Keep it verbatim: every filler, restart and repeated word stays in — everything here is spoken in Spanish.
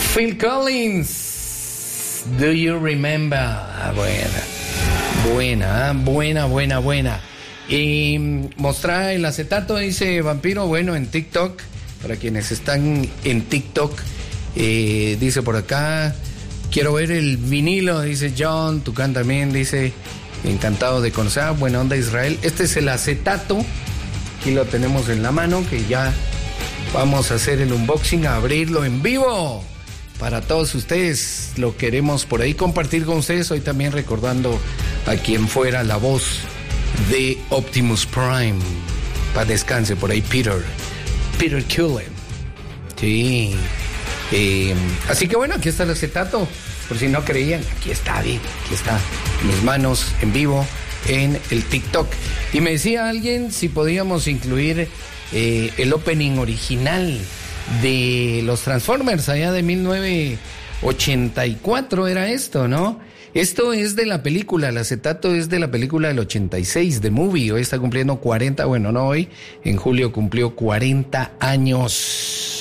Phil Collins, Do You Remember? Ah, buena, buena, buena, buena, buena. Y mostrar el acetato, dice Vampiro, bueno, en TikTok, para quienes están en TikTok, eh, dice por acá, quiero ver el vinilo, dice John, Tucán también, dice, encantado de conocer, ah, buena onda Israel. Este es el acetato, aquí lo tenemos en la mano, que ya vamos a hacer el unboxing, a abrirlo en vivo para todos ustedes. Lo queremos por ahí compartir con ustedes, hoy también recordando a quien fuera la voz de Optimus Prime. Para descanse por ahí, Peter. Peter Cullen. Sí. Eh, así que bueno, aquí está el acetato. Por si no creían, aquí está, bien. Aquí está. En mis manos, en vivo, en el TikTok. Y me decía alguien si podíamos incluir eh, el opening original de los Transformers allá de mil novecientos ochenta y cuatro era esto, ¿no? Esto es de la película, el acetato es de la película del ochenta y seis, The Movie. Hoy está cumpliendo cuarenta, bueno, no hoy, en julio cumplió cuarenta años.